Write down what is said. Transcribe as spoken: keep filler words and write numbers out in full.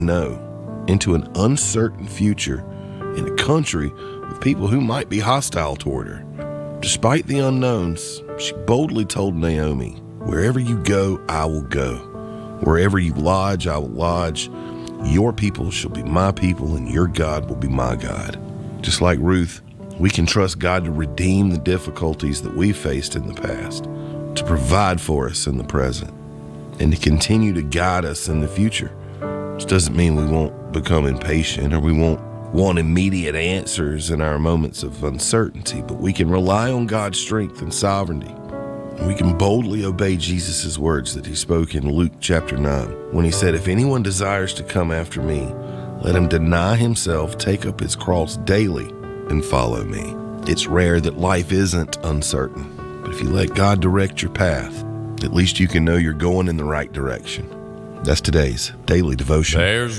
no into an uncertain future in a country with people who might be hostile toward her. Despite the unknowns, she boldly told Naomi, "Wherever you go, I will go. Wherever you lodge, I will lodge. Your people shall be my people, and your God will be my God." Just like Ruth, we can trust God to redeem the difficulties that we faced in the past, to provide for us in the present, and to continue to guide us in the future. This doesn't mean we won't become impatient or we won't want immediate answers in our moments of uncertainty, but we can rely on God's strength and sovereignty. And we can boldly obey Jesus' words that he spoke in Luke chapter nine, when he said, "If anyone desires to come after me, let him deny himself, take up his cross daily, and follow me." It's rare that life isn't uncertain, but if you let God direct your path, at least you can know you're going in the right direction. That's today's Daily Devotion. There's